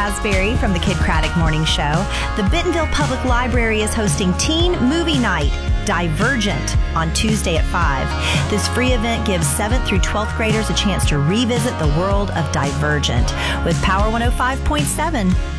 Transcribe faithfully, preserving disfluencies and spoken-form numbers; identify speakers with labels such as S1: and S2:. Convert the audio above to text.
S1: Asbury from the Kid Craddock Morning Show. The Bentonville Public Library is hosting Teen Movie Night, Divergent, on Tuesday at five. This free event gives seventh through twelfth graders a chance to revisit the world of Divergent with Power one oh five point seven.